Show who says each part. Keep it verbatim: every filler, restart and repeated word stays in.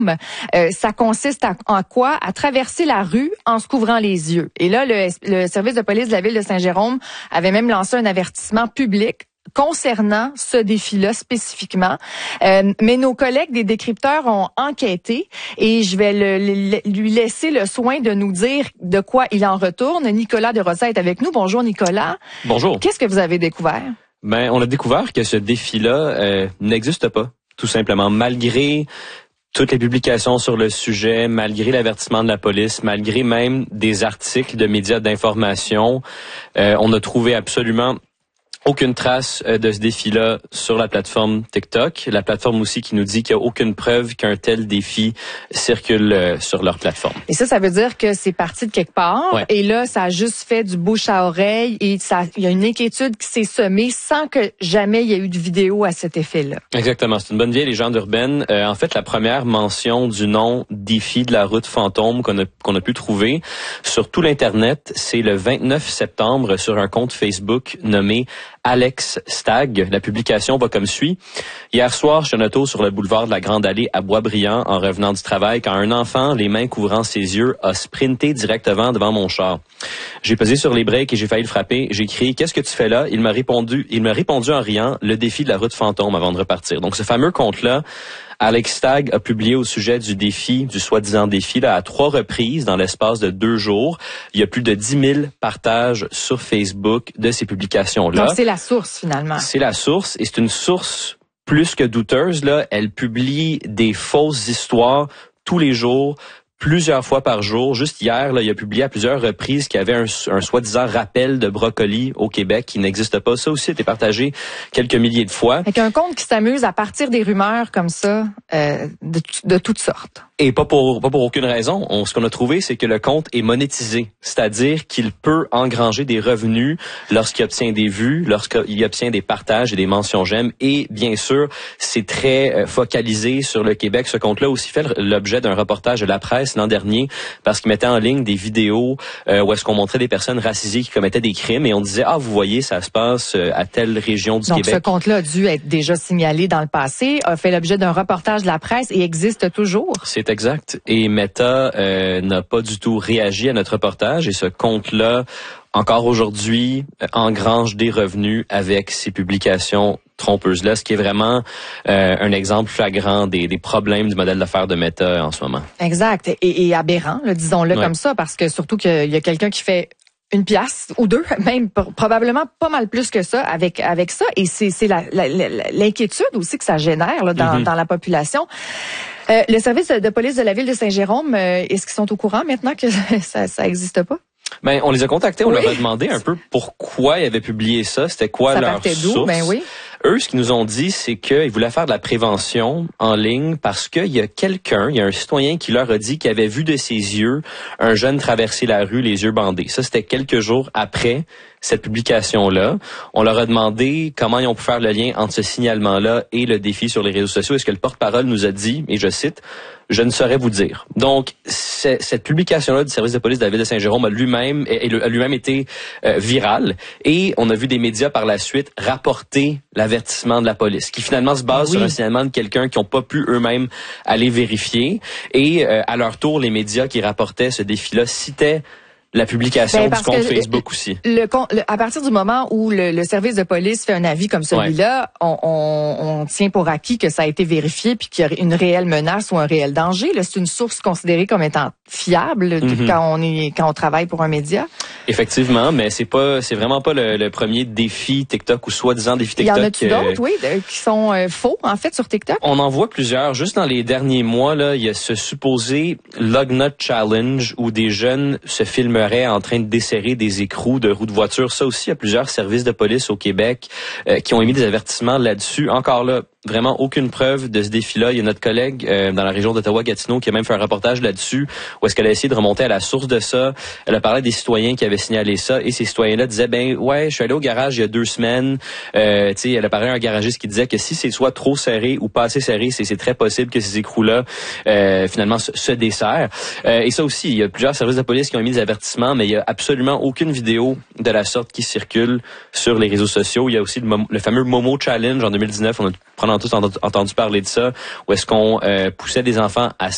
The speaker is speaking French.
Speaker 1: Euh, ça consiste à, en quoi? À traverser la rue en se couvrant les yeux. Et là, le, le service de police de la ville de Saint-Jérôme avait même lancé un avertissement public concernant ce défi-là spécifiquement. Euh, mais nos collègues des décrypteurs ont enquêté et je vais le, le, lui laisser le soin de nous dire de quoi il en retourne. Nicolas de Rossa est avec nous. Bonjour Nicolas.
Speaker 2: Bonjour.
Speaker 1: Qu'est-ce que vous avez découvert?
Speaker 2: Ben, on a découvert que ce défi-là euh, n'existe pas, tout simplement, malgré toutes les publications sur le sujet, malgré l'avertissement de la police, malgré même des articles de médias d'information. Euh, on a trouvé absolument aucune trace de ce défi-là sur la plateforme TikTok. La plateforme aussi qui nous dit qu'il n'y a aucune preuve qu'un tel défi circule sur leur plateforme.
Speaker 1: Et ça, ça veut dire que c'est parti de quelque part.
Speaker 2: Ouais.
Speaker 1: Et là, ça a juste fait du bouche à oreille et ça, il y a une inquiétude qui s'est semée sans que jamais il y ait eu de vidéo à cet effet-là.
Speaker 2: Exactement. C'est une bonne vieille légende urbaine. Euh, en fait, la première mention du nom défi de la route fantôme qu'on a, qu'on a pu trouver sur tout l'Internet, c'est le vingt-neuf septembre sur un compte Facebook nommé Alex Stag. La publication va comme suit. Hier soir, je suis en auto sur le boulevard de la Grande Allée à Boisbriand en revenant du travail quand un enfant, les mains couvrant ses yeux, a sprinté directement devant mon char. J'ai pesé sur les breaks et j'ai failli le frapper. J'ai crié « Qu'est-ce que tu fais là ?» Il m'a répondu, il m'a répondu en riant « Le défi de la route fantôme » avant de repartir. Donc ce fameux compte-là, Alex Stag a publié au sujet du défi, du soi-disant défi, là, à trois reprises dans l'espace de deux jours. Il y a plus de dix mille partages sur Facebook de ces publications-là.
Speaker 1: Donc c'est la source finalement.
Speaker 2: C'est la source et c'est une source plus que douteuse, là. Elle publie des fausses histoires tous les jours, plusieurs fois par jour. Juste hier, là, il a publié à plusieurs reprises qu'il y avait un, un soi-disant rappel de brocoli au Québec qui n'existe pas. Ça aussi a été partagé quelques milliers de fois.
Speaker 1: Avec un compte qui s'amuse à partir des rumeurs comme ça, euh, de, de toutes sortes.
Speaker 2: Et pas pour pas pour aucune raison. On, ce qu'on a trouvé, c'est que le compte est monétisé, c'est-à-dire qu'il peut engranger des revenus lorsqu'il obtient des vues, lorsqu'il obtient des partages et des mentions j'aime. Et bien sûr, c'est très euh, focalisé sur le Québec. Ce compte-là a aussi fait l'objet d'un reportage de la presse l'an dernier parce qu'il mettait en ligne des vidéos euh, où est-ce qu'on montrait des personnes racisées qui commettaient des crimes et on disait ah vous voyez ça se passe à telle région du
Speaker 1: Donc,
Speaker 2: Québec.
Speaker 1: Donc ce compte-là a dû être déjà signalé dans le passé, a fait l'objet d'un reportage de la presse et existe toujours.
Speaker 2: C'est exact. Et Meta euh, n'a pas du tout réagi à notre reportage et ce compte-là, encore aujourd'hui, euh, engrange des revenus avec ces publications trompeuses-là, ce qui est vraiment euh, un exemple flagrant des, des problèmes du modèle d'affaires de Meta en ce moment.
Speaker 1: Exact. Et, et aberrant, là, disons-le ouais. comme ça, parce que surtout qu'il y a quelqu'un qui fait une pièce ou deux, même probablement pas mal plus que ça avec avec ça. Et c'est c'est la, la, la, l'inquiétude aussi que ça génère là, dans, mm-hmm. dans la population. Euh, le service de police de la ville de Saint-Jérôme, euh, est-ce qu'ils sont au courant maintenant que ça ça existe pas?
Speaker 2: Ben on les a contactés, on
Speaker 1: oui.
Speaker 2: leur a demandé un peu pourquoi ils avaient publié ça, c'était quoi
Speaker 1: ça
Speaker 2: leur source.
Speaker 1: Ben oui.
Speaker 2: Eux, ce qu'ils nous ont dit, c'est qu'ils voulaient faire de la prévention en ligne parce qu'il y a quelqu'un, il y a un citoyen qui leur a dit qu'il avait vu de ses yeux un jeune traverser la rue les yeux bandés. Ça, c'était quelques jours après cette publication-là. On leur a demandé comment ils ont pu faire le lien entre ce signalement-là et le défi sur les réseaux sociaux. Est-ce que le porte-parole nous a dit, et je cite, « Je ne saurais vous dire ». Donc, cette publication-là du service de police de la ville de Saint-Jérôme a lui-même, a lui-même été euh, virale et on a vu des médias par la suite rapporter l'avertissement de la police, qui finalement se base oui. sur un signalement de quelqu'un qui n'ont pas pu eux-mêmes aller vérifier. Et euh, à leur tour, les médias qui rapportaient ce défi-là citaient la publication ben, du compte Facebook
Speaker 1: le,
Speaker 2: aussi.
Speaker 1: Le, le, à partir du moment où le, le service de police fait un avis comme celui-là, ouais. on, on, on tient pour acquis que ça a été vérifié puis qu'il y a une réelle menace ou un réel danger. Là, c'est une source considérée comme étant fiable mm-hmm. quand on est quand on travaille pour un média.
Speaker 2: Effectivement, mais c'est pas, c'est vraiment pas le, le premier défi TikTok ou soi-disant défi TikTok.
Speaker 1: Il y en a-tu euh, d'autres, oui, de, qui sont euh, faux en fait sur TikTok?
Speaker 2: On en voit plusieurs. Juste dans les derniers mois, là, il y a ce supposé Lugnut Challenge où des jeunes se filmeraient en train de desserrer des écrous de roues de voiture. Ça aussi, il y a plusieurs services de police au Québec euh, qui ont émis des avertissements là-dessus. Encore là, vraiment aucune preuve de ce défi-là. Il y a notre collègue euh, dans la région d'Ottawa-Gatineau qui a même fait un reportage là-dessus où est-ce qu'elle a essayé de remonter à la source de ça. Elle a parlé des citoyens qui avaient signalé ça et ces citoyens-là disaient, ben ouais, je suis allé au garage il y a deux semaines. Euh, tu sais, elle a parlé à un garagiste qui disait que si c'est soit trop serré ou pas assez serré, c'est, c'est très possible que ces écrous-là euh, finalement se, se desserrent. Euh, et ça aussi, il y a plusieurs services de police qui ont émis des avertissements, mais il y a absolument aucune vidéo de la sorte qui circule sur les réseaux sociaux. Il y a aussi le, le fameux Momo Challenge en deux mille dix-neuf. On a probablement tous entendu parler de ça, où est-ce qu'on euh, poussait des enfants à